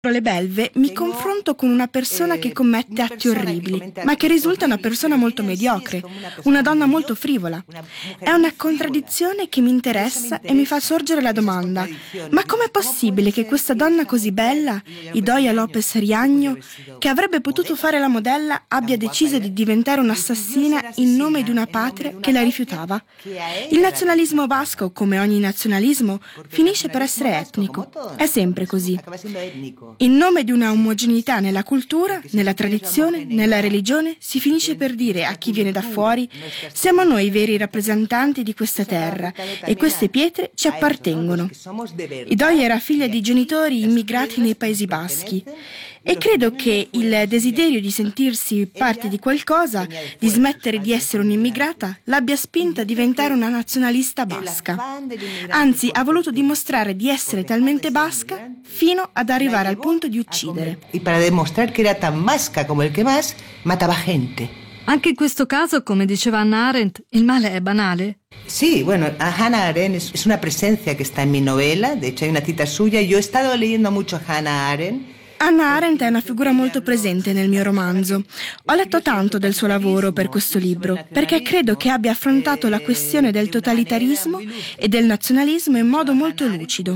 Le belve mi confronto con una persona che commette atti orribili, ma che risulta una persona molto mediocre, una donna molto frivola. È una contraddizione che mi interessa e mi fa sorgere la domanda: ma com'è possibile che questa donna così bella, Idoia López Riaño, che avrebbe potuto fare la modella, abbia deciso di diventare un'assassina in nome di una patria che la rifiutava? Il nazionalismo basco, come ogni nazionalismo, finisce per essere etnico. È sempre così. In nome di una omogeneità nella cultura, nella tradizione, nella religione, si finisce per dire a chi viene da fuori: siamo noi i veri rappresentanti di questa terra e queste pietre ci appartengono. Idoia era figlia di genitori immigrati nei Paesi Baschi e credo che il desiderio di sentirsi parte di qualcosa, di smettere di essere un'immigrata, l'abbia spinta a diventare una nazionalista basca. Anzi, ha voluto dimostrare di essere talmente basca fino ad arrivare al punto di uccidere. E per dimostrare che era tan basca come il che más matava gente. Anche in questo caso, come diceva Hannah Arendt, il male è banale? Sí, bueno, Hannah Arendt es una presencia que está en mi novela. De hecho, hay una cita suya. Yo he estado leyendo mucho a Hannah Arendt. Hannah Arendt è una figura molto presente nel mio romanzo. Ho letto tanto del suo lavoro per questo libro, perché credo che abbia affrontato la questione del totalitarismo e del nazionalismo in modo molto lucido.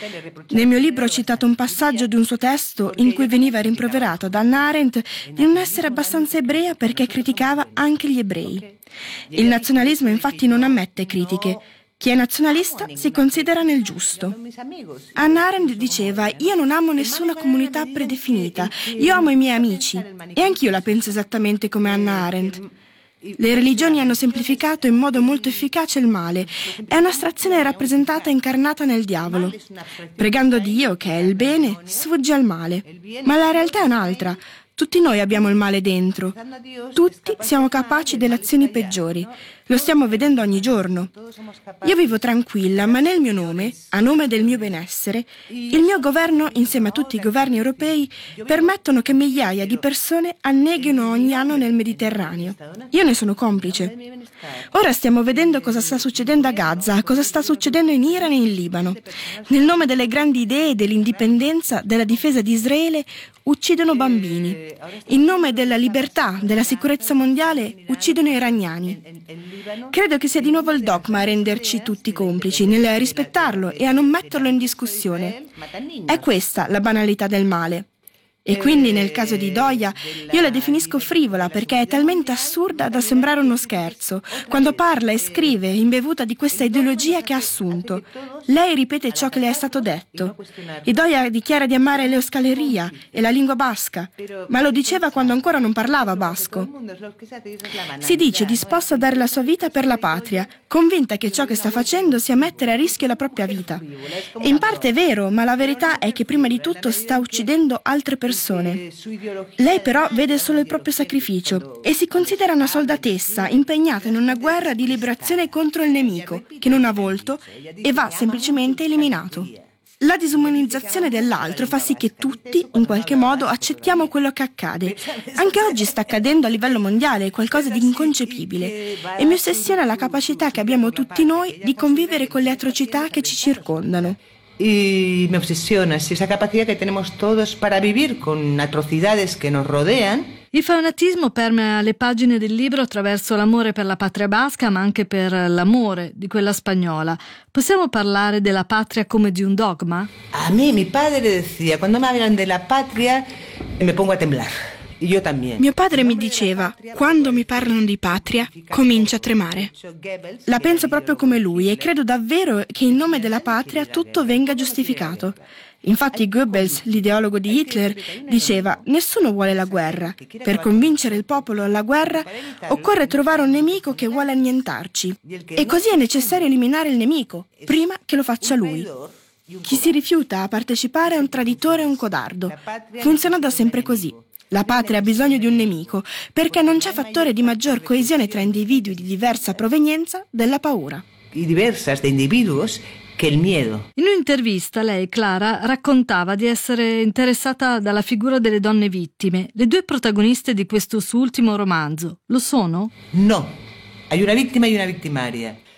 Nel mio libro ho citato un passaggio di un suo testo in cui veniva rimproverato ad Hannah Arendt di non essere abbastanza ebrea perché criticava anche gli ebrei. Il nazionalismo infatti non ammette critiche. Chi è nazionalista si considera nel giusto. Hannah Arendt diceva: io non amo nessuna comunità predefinita, io amo i miei amici. E anch'io la penso esattamente come Hannah Arendt. Le religioni hanno semplificato in modo molto efficace il male. È un'astrazione rappresentata e incarnata nel diavolo. Pregando Dio, che è il bene, sfugge al male. Ma la realtà è un'altra. Tutti noi abbiamo il male dentro. Tutti siamo capaci delle azioni peggiori. Lo stiamo vedendo ogni giorno. Io vivo tranquilla, ma nel mio nome, a nome del mio benessere, il mio governo, insieme a tutti i governi europei, permettono che migliaia di persone anneghino ogni anno nel Mediterraneo. Io ne sono complice. Ora stiamo vedendo cosa sta succedendo a Gaza, cosa sta succedendo in Iran e in Libano. Nel nome delle grandi idee, dell'indipendenza, della difesa di Israele, uccidono bambini. In nome della libertà, della sicurezza mondiale, uccidono iraniani. Credo che sia di nuovo il dogma a renderci tutti complici, nel rispettarlo e a non metterlo in discussione. È questa la banalità del male. E quindi nel caso di Idoia io la definisco frivola perché è talmente assurda da sembrare uno scherzo. Quando parla e scrive imbevuta di questa ideologia che ha assunto, lei ripete ciò che le è stato detto. Idoia dichiara di amare l'euskalleria e la lingua basca, ma lo diceva quando ancora non parlava basco. Si dice disposta a dare la sua vita per la patria, convinta che ciò che sta facendo sia mettere a rischio la propria vita. E in parte è vero, ma la verità è che prima di tutto sta uccidendo altre persone. Lei però vede solo il proprio sacrificio e si considera una soldatessa impegnata in una guerra di liberazione contro il nemico, che non ha volto e va semplicemente eliminato. La disumanizzazione dell'altro fa sì che tutti, in qualche modo, accettiamo quello che accade. Anche oggi sta accadendo a livello mondiale qualcosa di inconcepibile e mi ossessiona la capacità che abbiamo tutti noi di convivere con le atrocità che ci circondano. Y me obsesiona esa capacidad que tenemos todos para vivir con atrocidades que nos rodean. Il fanatismo permea le pagine del libro attraverso l'amore per la patria basca, ma anche per l'amore di quella spagnola. Possiamo parlare della patria come di un dogma? A mí mi padre decía, cuando me hablan de la patria, me pongo a temblar. Io también. Mio padre mi diceva: quando mi parlano di patria, comincio a tremare. La penso proprio come lui e credo davvero che in nome della patria tutto venga giustificato. Infatti Goebbels, l'ideologo di Hitler, diceva: nessuno vuole la guerra. Per convincere il popolo alla guerra occorre trovare un nemico che vuole annientarci. E così è necessario eliminare il nemico, prima che lo faccia lui. Chi si rifiuta a partecipare è un traditore e un codardo. Funziona da sempre così. La patria ha bisogno di un nemico, perché non c'è fattore di maggior coesione tra individui di diversa provenienza della paura. Y diversas de individuos che il miedo. In un'intervista lei, Clara, raccontava di essere interessata dalla figura delle donne vittime. Le due protagoniste di questo suo ultimo romanzo lo sono? No, hay una víctima y una victimaria.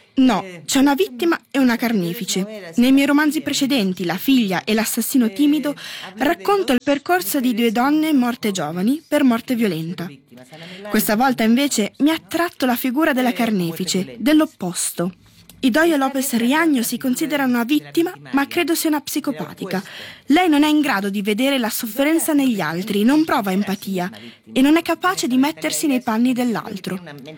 No, c'è una vittima e una carnefice. Nei miei romanzi precedenti, La figlia e l'assassino timido, racconto il percorso di 2 donne morte giovani per morte violenta. Questa volta invece mi ha attratto la figura della carnefice, dell'opposto. Idoia López Riaño si considera una vittima, ma credo sia una psicopatica. Lei non è in grado di vedere la sofferenza negli altri, non prova empatia e non è capace di mettersi nei panni dell'altro.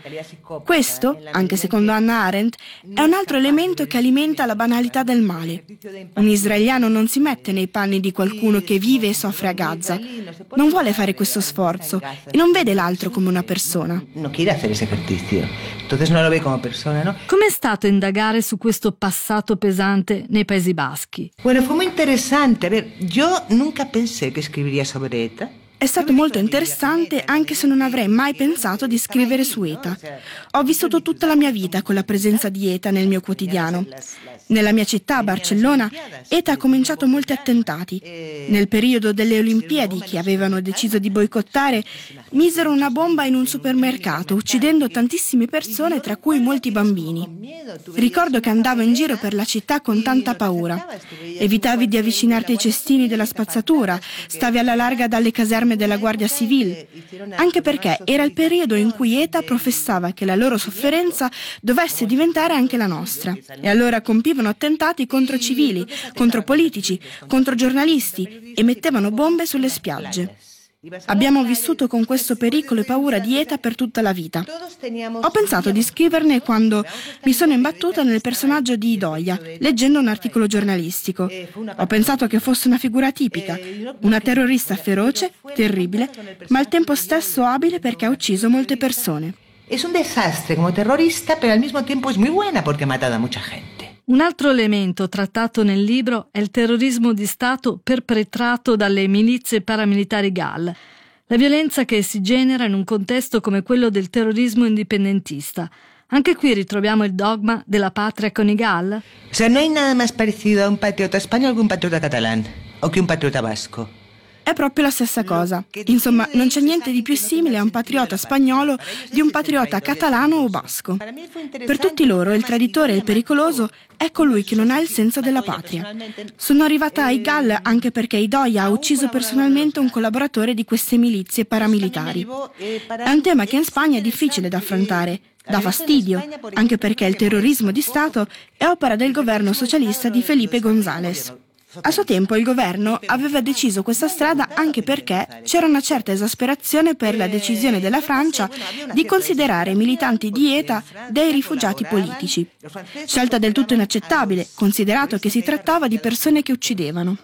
Questo, anche secondo Hannah Arendt, è un altro elemento che alimenta la banalità del male. Un israeliano non si mette nei panni di qualcuno che vive e soffre a Gaza. Non vuole fare questo sforzo e non vede l'altro come una persona. Non quiere fare ese ejercicio. Entonces no lo ve como persona, ¿no? Com'è stato indagare su questo passato pesante nei Paesi Baschi? Bueno, fue muy interesante. A ver, yo nunca pensé que escribiría sobre ETA. È stato molto interessante anche se non avrei mai pensato di scrivere su ETA. Ho vissuto tutta la mia vita con la presenza di ETA nel mio quotidiano. Nella mia città, Barcellona, ETA ha cominciato molti attentati. Nel periodo delle Olimpiadi, che avevano deciso di boicottare, misero una bomba in un supermercato, uccidendo tantissime persone, tra cui molti bambini. Ricordo che andavo in giro per la città con tanta paura. Evitavi di avvicinarti ai cestini della spazzatura, stavi alla larga dalle caserme della Guardia Civile, anche perché era il periodo in cui ETA professava che la loro sofferenza dovesse diventare anche la nostra. E allora compivano attentati contro civili, contro politici, contro giornalisti e mettevano bombe sulle spiagge. Abbiamo vissuto con questo pericolo e paura di ETA per tutta la vita. Ho pensato di scriverne quando mi sono imbattuta nel personaggio di Idoia, leggendo un articolo giornalistico. Ho pensato che fosse una figura tipica, una terrorista feroce, terribile, ma al tempo stesso abile perché ha ucciso molte persone. Es un desastre como terrorista, pero al mismo tiempo es muy buena porque ha matado a mucha gente. Un altro elemento trattato nel libro è il terrorismo di Stato perpetrato dalle milizie paramilitari GAL, la violenza che si genera in un contesto come quello del terrorismo indipendentista. Anche qui ritroviamo il dogma della patria con i GAL. O sea, no hay nada más parecido a un patriota español que un patriota catalán o que un patriota vasco. È proprio la stessa cosa. Insomma, non c'è niente di più simile a un patriota spagnolo di un patriota catalano o basco. Per tutti loro il traditore e il pericoloso è colui che non ha il senso della patria. Sono arrivata ai GAL anche perché Idoia ha ucciso personalmente un collaboratore di queste milizie paramilitari. È un tema che in Spagna è difficile da affrontare. Dà fastidio, anche perché il terrorismo di Stato è opera del governo socialista di Felipe González. A suo tempo il governo aveva deciso questa strada anche perché c'era una certa esasperazione per la decisione della Francia di considerare i militanti di ETA dei rifugiati politici. Scelta del tutto inaccettabile, considerato che si trattava di persone che uccidevano.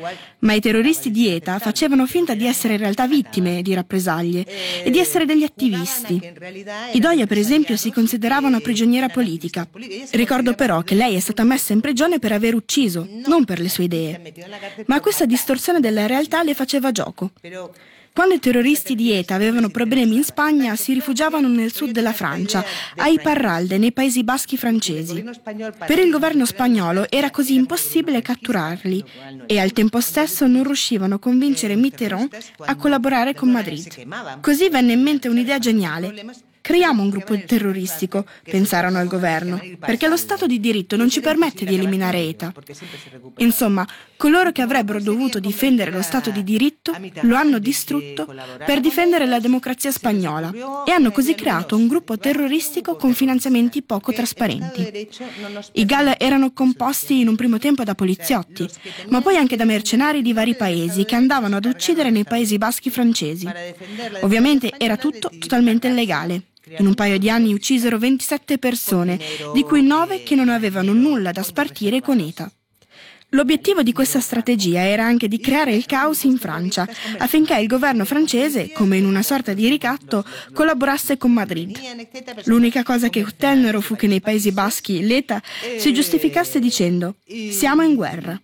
Ma i terroristi di ETA facevano finta di essere in realtà vittime di rappresaglie e di essere degli attivisti. Idoia, per esempio, si considerava una prigioniera politica. Ricordo però che lei è stata messa in prigione per aver ucciso, non per le sue idee. Ma questa distorsione della realtà le faceva gioco. Quando i terroristi di ETA avevano problemi in Spagna, si rifugiavano nel sud della Francia, a Iparralde, nei Paesi Baschi francesi. Per il governo spagnolo era così impossibile catturarli e al tempo stesso non riuscivano a convincere Mitterrand a collaborare con Madrid. Così venne in mente un'idea geniale. Creiamo un gruppo terroristico, pensarono al governo, perché lo Stato di diritto non ci permette di eliminare ETA. Insomma, coloro che avrebbero dovuto difendere lo Stato di diritto lo hanno distrutto per difendere la democrazia spagnola e hanno così creato un gruppo terroristico con finanziamenti poco trasparenti. I GAL erano composti in un primo tempo da poliziotti, ma poi anche da mercenari di vari paesi che andavano ad uccidere nei Paesi Baschi francesi. Ovviamente era tutto totalmente illegale. In un paio di anni uccisero 27 persone, di cui 9 che non avevano nulla da spartire con ETA. L'obiettivo di questa strategia era anche di creare il caos in Francia, affinché il governo francese, come in una sorta di ricatto, collaborasse con Madrid. L'unica cosa che ottennero fu che nei Paesi Baschi l'ETA si giustificasse dicendo «siamo in guerra».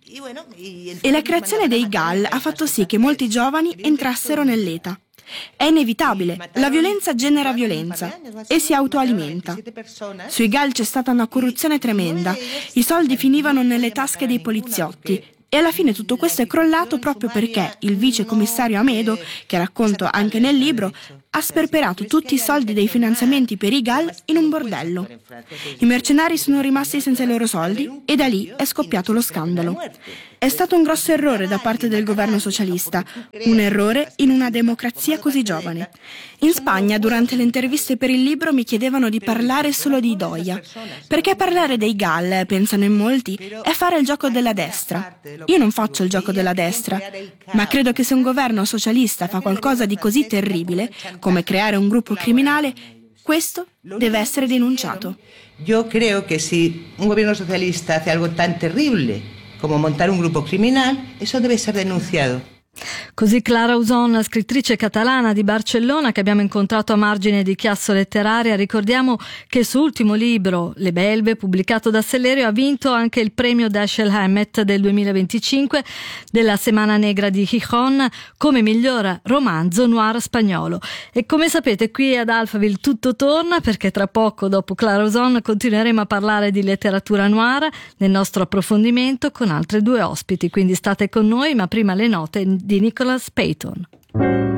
E la creazione dei GAL ha fatto sì che molti giovani entrassero nell'ETA. È inevitabile, la violenza genera violenza e si autoalimenta. Sui GAL c'è stata una corruzione tremenda, i soldi finivano nelle tasche dei poliziotti E alla fine tutto questo è crollato proprio perché il vice commissario Amedo, che racconto anche nel libro, ha sperperato tutti i soldi dei finanziamenti per i GAL in un bordello. I mercenari sono rimasti senza i loro soldi e da lì è scoppiato lo scandalo. È stato un grosso errore da parte del governo socialista, un errore in una democrazia così giovane. In Spagna, durante le interviste per il libro, mi chiedevano di parlare solo di Idoia, perché parlare dei GAL, pensano in molti, è fare il gioco della destra. Io non faccio il gioco della destra, ma credo che se un governo socialista fa qualcosa di così terribile, come creare un gruppo criminale, questo deve essere denunciato. Io credo che se un governo socialista hace algo tan terrible come montare un gruppo criminale, eso deve essere denunciato. Così Clara Usón, scrittrice catalana di Barcellona che abbiamo incontrato a margine di Chiasso Letteraria. Ricordiamo che il suo ultimo libro, Le Belve, pubblicato da Sellerio, ha vinto anche il premio Dashiell Hammett del 2025 della Semana Negra di Gijón come miglior romanzo noir spagnolo. E come sapete, qui ad Alphaville tutto torna, perché tra poco, dopo Clara Usón, continueremo a parlare di letteratura noir nel nostro approfondimento con altre due ospiti, quindi state con noi, ma prima le note di Nicholas Payton.